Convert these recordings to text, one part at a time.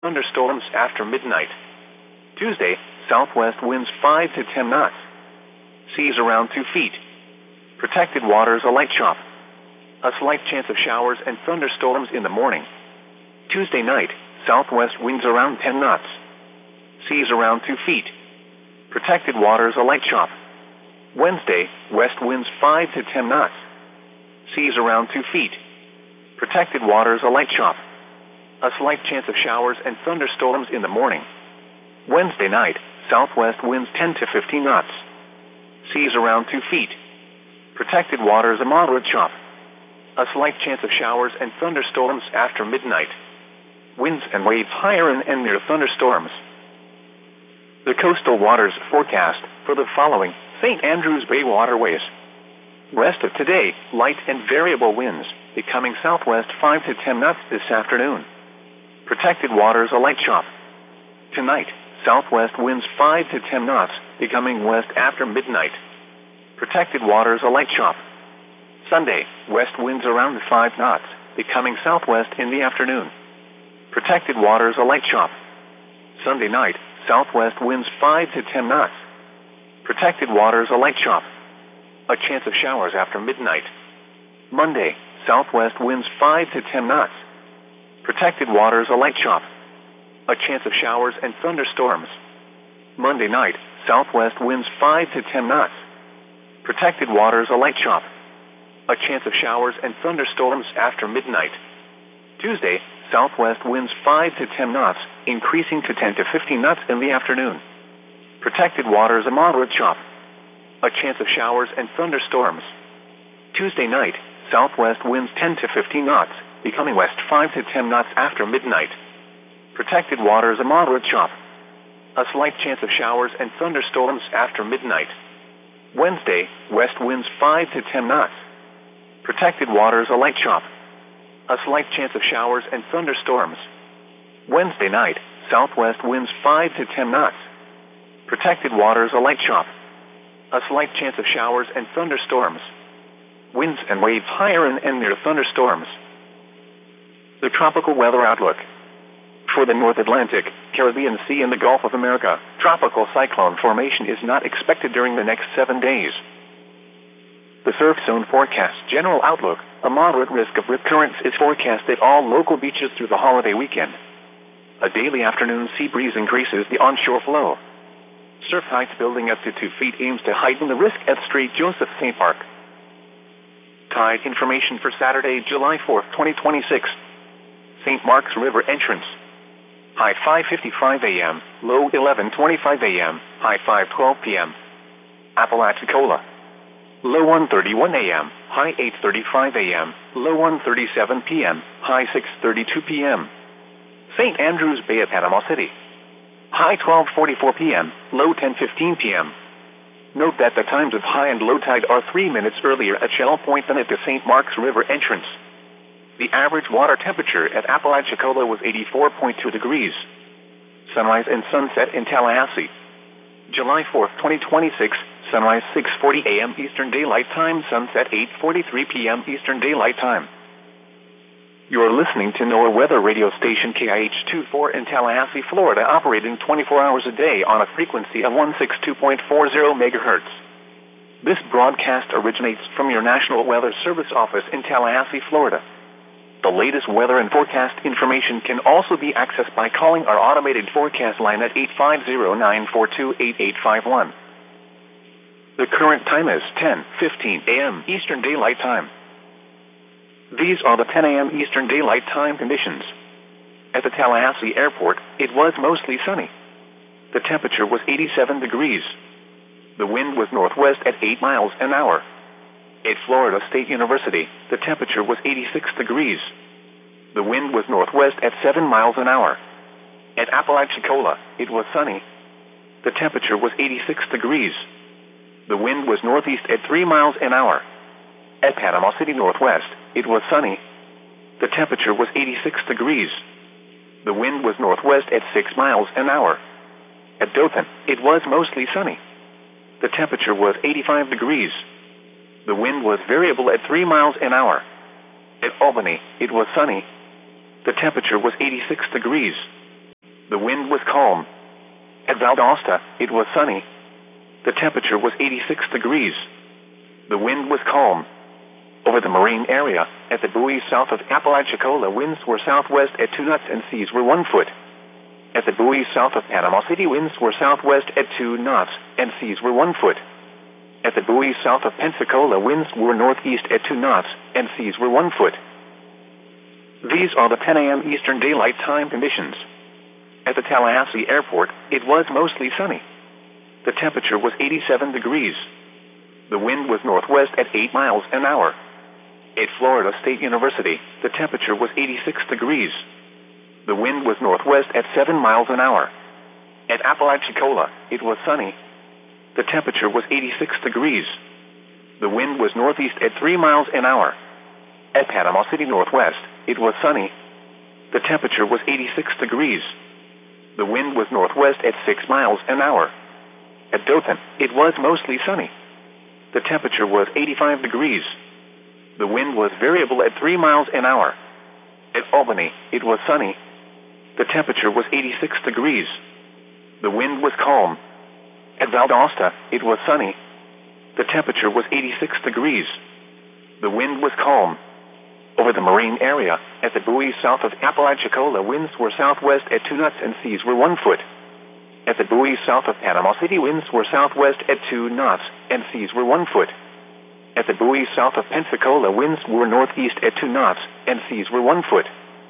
thunderstorms after midnight. Tuesday, southwest winds 5 to 10 knots. Seas around 2 feet. Protected waters a light chop. A slight chance of showers and thunderstorms in the morning. Tuesday night, southwest winds around 10 knots. Seas around 2 feet. Protected waters a light chop. Wednesday, west winds 5 to 10 knots. Seas around 2 feet. Protected waters a light chop. A slight chance of showers and thunderstorms in the morning. Wednesday night, southwest winds 10 to 15 knots. Seas around 2 feet. Protected waters a moderate chop. A slight chance of showers and thunderstorms after midnight. Winds and waves higher and near thunderstorms. The coastal waters forecast for the following St. Andrews Bay waterways. Rest of today, light and variable winds, becoming southwest 5 to 10 knots this afternoon. Protected waters a light chop. Tonight, southwest winds 5 to 10 knots, becoming west after midnight. Protected waters a light chop. Sunday, west winds around 5 knots, becoming southwest in the afternoon. Protected waters a light chop. Sunday night, southwest winds 5 to 10 knots. Protected waters a light chop. A chance of showers after midnight. Monday, southwest winds 5 to 10 knots. Protected waters a light chop. A chance of showers and thunderstorms. Monday night, southwest winds 5 to 10 knots. Protected waters a light chop. A chance of showers and thunderstorms after midnight. Tuesday, southwest winds 5 to 10 knots, increasing to 10 to 15 knots in the afternoon. Protected waters a moderate chop. A chance of showers and thunderstorms. Tuesday night, southwest winds 10 to 15 knots, becoming west 5 to 10 knots after midnight. Protected waters a moderate chop. A slight chance of showers and thunderstorms after midnight. Wednesday, west winds 5 to 10 knots. Protected waters a light chop. A slight chance of showers and thunderstorms. Wednesday night, southwest winds 5 to 10 knots. Protected waters a light chop. A slight chance of showers and thunderstorms. Winds and waves higher and near thunderstorms. The tropical weather outlook. For the North Atlantic, Caribbean Sea and the Gulf of America, tropical cyclone formation is not expected during the next 7 days. The surf zone forecast general outlook, a moderate risk of rip currents is forecast at all local beaches through the holiday weekend. A daily afternoon sea breeze increases the onshore flow. Surf heights building up to 2 feet aims to heighten the risk at St. Joseph St. Park. Tide information for Saturday, July 4th, 2026. St. Mark's River entrance. High 5:55 a.m., low 11:25 a.m., high 5:12 p.m. Apalachicola. Low 1:31 a.m., high 8:35 a.m., low 1:37 p.m., high 6:32 p.m. St. Andrews Bay at Panama City. High 12:44 p.m., low 10:15 p.m. Note that the times of high and low tide are 3 minutes earlier at Shell Point than at the St. Mark's River entrance. The average water temperature at Apalachicola was 84.2 degrees. Sunrise and sunset in Tallahassee. July 4th, 2026, sunrise 6:40 a.m. Eastern Daylight Time, sunset 8:43 p.m. Eastern Daylight Time. You are listening to NOAA weather radio station KIH24 in Tallahassee, Florida, operating 24 hours a day on a frequency of 162.40 megahertz. This broadcast originates from your National Weather Service office in Tallahassee, Florida. The latest weather and forecast information can also be accessed by calling our automated forecast line at 850-942-8851. The current time is 10:15 a.m. Eastern Daylight Time. These are the 10 a.m. Eastern Daylight Time conditions. At the Tallahassee Airport, it was mostly sunny. The temperature was 87 degrees. The wind was northwest at 8 miles an hour. At Florida State University, the temperature was 86 degrees. The wind was northwest at 7 miles an hour. At Apalachicola, it was sunny. The temperature was 86 degrees. The wind was northeast at 3 miles an hour. At Panama City Northwest, it was sunny. The temperature was 86 degrees. The wind was northwest at 6 miles an hour. At Dothan, it was mostly sunny. The temperature was 85 degrees. The wind was variable at 3 miles an hour. At Albany, it was sunny. The temperature was 86 degrees. The wind was calm. At Valdosta, it was sunny. The temperature was 86 degrees. The wind was calm. Over the marine area, at the buoys south of Apalachicola, winds were southwest at 2 knots and seas were 1 foot. At the buoys south of Panama City, winds were southwest at 2 knots and seas were 1 foot. At the buoys south of Pensacola, winds were northeast at 2 knots and seas were 1 foot. These are the 10 a.m. Eastern Daylight Time conditions. At the Tallahassee Airport, it was mostly sunny. The temperature was 87 degrees. The wind was northwest at 8 miles an hour. At Florida State University, the temperature was 86 degrees. The wind was northwest at 7 miles an hour. At Apalachicola, it was sunny. The temperature was 86 degrees. The wind was northeast at 3 miles an hour. At Panama City Northwest, it was sunny. The temperature was 86 degrees. The wind was northwest at 6 miles an hour. At Dothan, it was mostly sunny. The temperature was 85 degrees. The wind was variable at 3 miles an hour. At Albany, it was sunny. The temperature was 86 degrees. The wind was calm. At Valdosta, it was sunny. The temperature was 86 degrees. The wind was calm. Over the marine area, at the buoys south of Apalachicola, winds were southwest at 2 knots and seas were 1 foot. At the buoys south of Panama City, winds were southwest at 2 knots and seas were 1 foot. At the buoys south of Pensacola, winds were northeast at 2 knots and seas were 1 foot.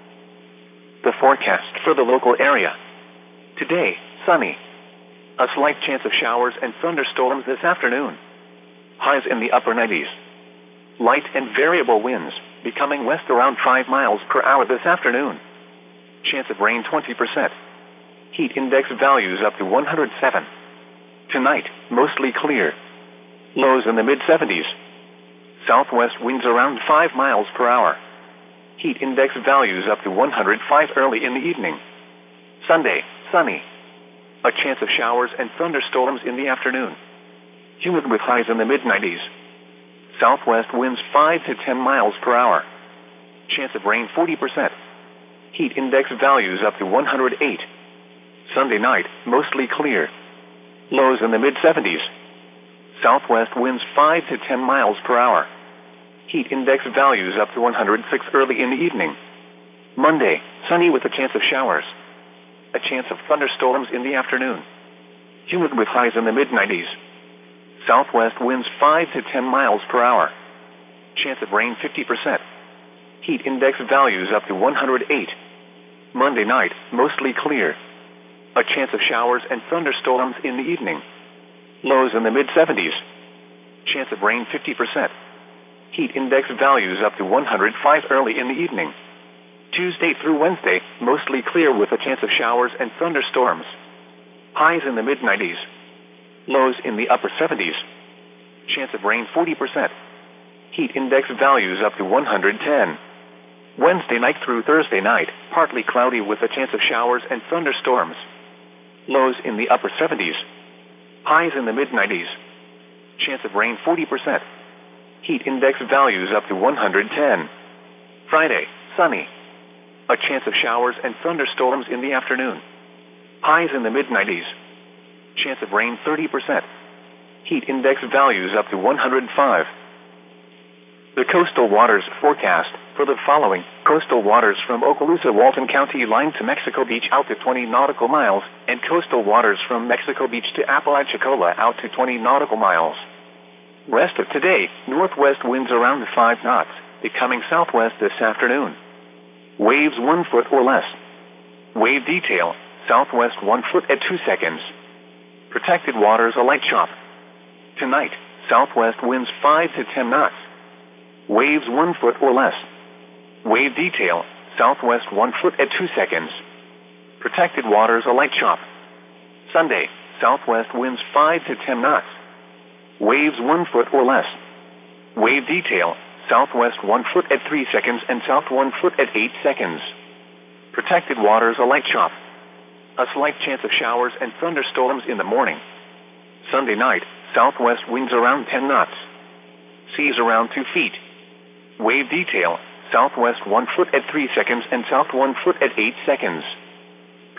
The forecast for the local area. Today, sunny. A slight chance of showers and thunderstorms this afternoon. Highs in the upper 90s. Light and variable winds, becoming west around 5 miles per hour this afternoon. Chance of rain 20%. Heat index values up to 107. Tonight, mostly clear. Lows in the mid-70s. Southwest winds around 5 miles per hour. Heat index values up to 105 early in the evening. Sunday, sunny. A chance of showers and thunderstorms in the afternoon. Humid with highs in the mid-90s. Southwest winds 5 to 10 miles per hour. Chance of rain 40%. Heat index values up to 108. Sunday night, mostly clear. Lows in the mid-70s. Southwest winds 5 to 10 miles per hour. Heat index values up to 106 early in the evening. Monday, sunny with a chance of showers. A chance of thunderstorms in the afternoon. Humid with highs in the mid-90s. Southwest winds 5 to 10 miles per hour. Chance of rain 50%. Heat index values up to 108. Monday night, mostly clear. A chance of showers and thunderstorms in the evening. Lows in the mid-70s. Chance of rain 50%. Heat index values up to 105 early in the evening. Tuesday through Wednesday, mostly clear with a chance of showers and thunderstorms. Highs in the mid-90s. Lows in the upper 70s. Chance of rain 40%. Heat index values up to 110. Wednesday night through Thursday night, partly cloudy with a chance of showers and thunderstorms. Lows in the upper 70s. Highs in the mid-90s. Chance of rain 40%. Heat index values up to 110. Friday, sunny. A chance of showers and thunderstorms in the afternoon. Highs in the mid-90s. Chance of rain 30%. Heat index values up to 105. The coastal waters forecast for the following: coastal waters from Okaloosa, Walton County line to Mexico Beach out to 20 nautical miles, and coastal waters from Mexico Beach to Apalachicola out to 20 nautical miles. Rest of today, northwest winds around 5 knots, becoming southwest this afternoon. Waves 1 foot or less. Wave detail, southwest 1 foot at 2 seconds. Protected waters a light chop. Tonight, southwest winds 5 to 10 knots. Waves 1 foot or less. Wave detail, southwest 1 foot at 2 seconds. Protected waters a light chop. Sunday, southwest winds 5 to 10 knots. Waves 1 foot or less. Wave detail, southwest 1 foot at 3 seconds and south 1 foot at 8 seconds. Protected waters a light chop. A slight chance of showers and thunderstorms in the morning. Sunday night, southwest winds around 10 knots. Seas around 2 feet. Wave detail, southwest 1 foot at 3 seconds and south 1 foot at 8 seconds.